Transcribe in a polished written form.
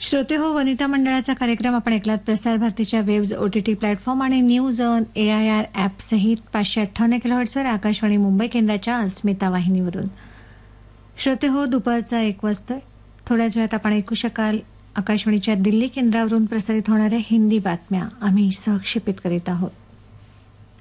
श्रोते हो, वनिता मंडळाचा कार्यक्रम आपण ऐकलात. प्रसार भारतीच्या वेव्ज OTT प्लॅटफॉर्म आणि न्यूज ऑन AIR ॲप सहित 558 किलोहर्ट्झवर आकाशवाणी मुंबई केंद्राच्या अस्मिता वाहिनीवरून. श्रोते हो, दुपारचा 1 वाजतोय. थोड्याच वेळात आपण ऐकू शकाल आकाशवाणीच्या दिल्ली केंद्रावरून प्रसारित होणाऱ्या हिंदी बातम्या. आम्ही सहक्षेपित करीत आहोत.